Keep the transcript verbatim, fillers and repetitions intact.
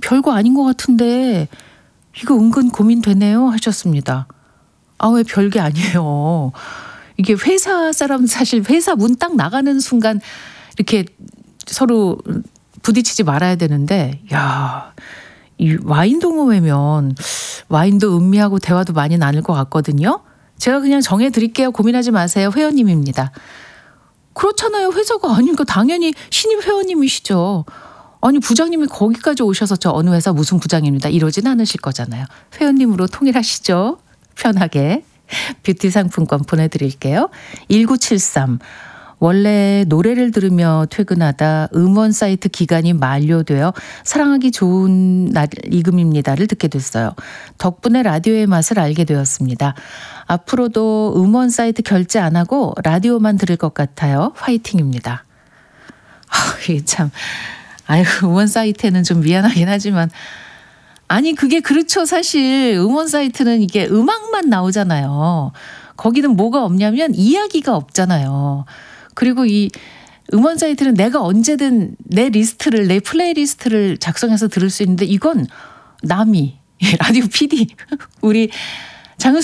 별거 아닌 것 같은데 이거 은근 고민되네요 하셨습니다. 아, 왜 별게 아니에요. 이게 회사 사람 사실 회사 문 딱 나가는 순간 이렇게 서로 부딪히지 말아야 되는데 야, 이 와인 동호회면 와인도 음미하고 대화도 많이 나눌 것 같거든요. 제가 그냥 정해드릴게요. 고민하지 마세요. 회원님입니다. 그렇잖아요. 회사가 아니니까 당연히 신입 회원님이시죠. 아니 부장님이 거기까지 오셔서 저 어느 회사 무슨 부장입니다. 이러진 않으실 거잖아요. 회원님으로 통일하시죠. 편하게. 뷰티 상품권 보내드릴게요. 일구칠삼. 원래 노래를 들으며 퇴근하다 음원 사이트 기간이 만료되어 사랑하기 좋은 날 이금입니다를 듣게 됐어요. 덕분에 라디오의 맛을 알게 되었습니다. 앞으로도 음원 사이트 결제 안 하고 라디오만 들을 것 같아요. 화이팅입니다. 아, 이게 참 아유, 음원 사이트에는 좀 미안하긴 하지만 아니 그게 그렇죠. 사실 음원 사이트는 이게 음악만 나오잖아요. 거기는 뭐가 없냐면 이야기가 없잖아요. 그리고 이 음원 사이트는 내가 언제든 내 리스트를 내 플레이리스트를 작성해서 들을 수 있는데 이건 남이 라디오 피디 우리 장은숙